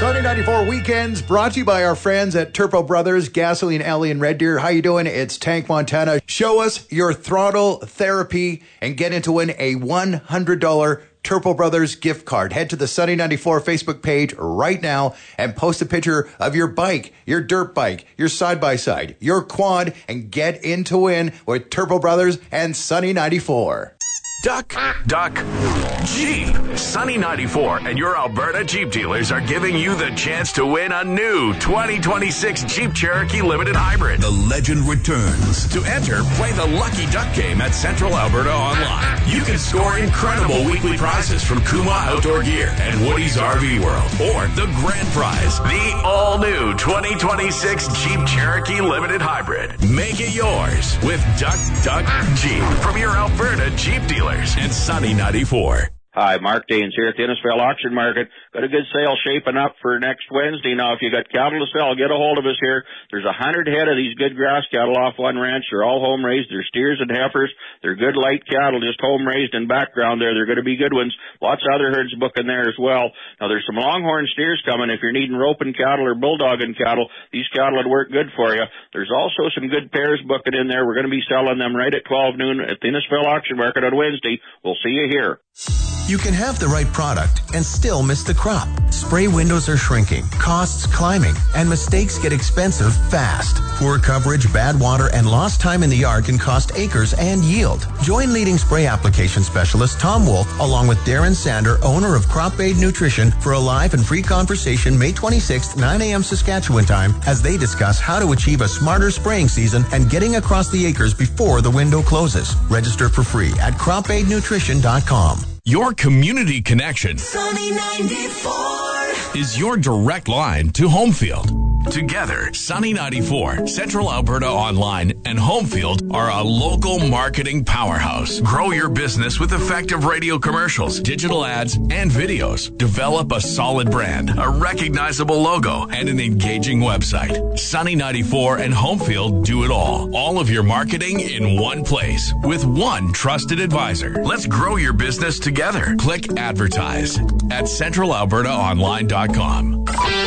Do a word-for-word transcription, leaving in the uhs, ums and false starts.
Sunny ninety-four Weekends brought to you by our friends at Turbo Brothers, Gasoline Alley in Red Deer. How you doing? It's Tank Montana. Show us your throttle therapy and get into win a one hundred dollars Turbo Brothers gift card. Head to the Sunny ninety-four Facebook page right now and post a picture of your bike, your dirt bike, your side-by-side, your quad, and get in to win with Turbo Brothers and Sunny ninety-four. Duck, duck, Jeep. Sunny ninety-four and your Alberta Jeep dealers are giving you the chance to win a new twenty twenty-six Jeep Cherokee Limited Hybrid. The legend returns. To enter, play the Lucky Duck game at Central Alberta Online. You can score incredible weekly prizes from Kuma Outdoor Gear and Woody's R V World. Or the grand prize, the all-new twenty twenty-six Jeep Cherokee Limited Hybrid. Make it yours with Duck, Duck, Jeep from your Alberta Jeep dealer. And Sunny ninety-four. Hi, Mark Daines here at the Innisfail Auction Market. Got a good sale shaping up for next Wednesday. Now, if you got cattle to sell, get a hold of us here. There's a hundred head of these good grass cattle off one ranch. They're all home raised. They're steers and heifers. They're good light cattle, just home raised in background there. They're going to be good ones. Lots of other herds booking there as well. Now, there's some longhorn steers coming. If you're needing roping cattle or bulldogging cattle, these cattle would work good for you. There's also some good pairs booking in there. We're going to be selling them right at twelve noon at the Innisfail Auction Market on Wednesday. We'll see you here. You can have the right product and still miss the crop. Spray windows are shrinking, costs climbing, and mistakes get expensive fast. Poor coverage, bad water, and lost time in the yard can cost acres and yield. Join leading spray application specialist Tom Wolf along with Darren Sander, owner of Crop Aid Nutrition, for a live and free conversation May twenty-sixth, nine a.m. Saskatchewan time, as they discuss how to achieve a smarter spraying season and getting across the acres before the window closes. Register for free at crop aid nutrition dot com. Your community connection Sunny ninety-four is your direct line to Homefield. Together, Sunny ninety-four, Central Alberta Online, and Homefield are a local marketing powerhouse. Grow your business with effective radio commercials, digital ads, and videos. Develop a solid brand, a recognizable logo, and an engaging website. Sunny ninety-four and Homefield do it all. All of your marketing in one place with one trusted advisor. Let's grow your business together. Click advertise at central alberta online dot com.